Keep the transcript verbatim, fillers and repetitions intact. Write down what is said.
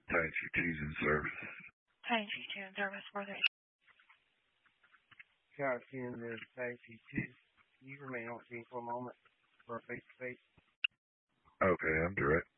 Taxi two's in service. Taxi two in service for the Taxi in the Taxi two. You remain on scene for a moment for a face-to-face. Okay, I'm direct.